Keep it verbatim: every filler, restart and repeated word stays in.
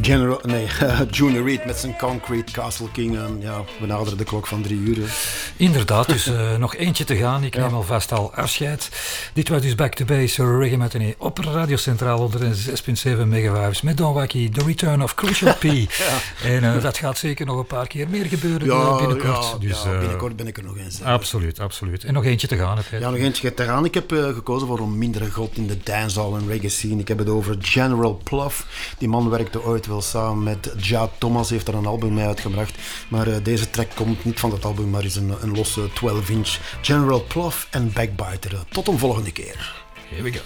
General, nee, Junior Reid met zijn Concrete Castle King. En ja, we naderen de klok van drie uur. Inderdaad, dus uh, nog eentje te gaan. Ik neem ja. alvast al afscheid. Dit was dus Back to Base, Reggae Matinee op Radio Centraal onder zes komma zeven megawaves met Don Wacky, The Return of Crucial P. ja. En uh, dat gaat zeker nog een paar keer meer gebeuren ja, binnenkort. Ja, dus, ja, binnenkort ben ik er nog eens. Hè. Absoluut, absoluut. En nog eentje te gaan. Heb je? Ja, nog eentje te gaan. Ik heb uh, gekozen voor een mindere god in de dancehall en reggae scene. Ik heb het over General Pluff. Die man werkte ooit wel samen met Ja Thomas, heeft er een album mee uitgebracht. Maar uh, deze track komt niet van dat album, maar is een, een losse twaalf inch. General Pluff en Backbiter. Tot een volgende keer. Here we go.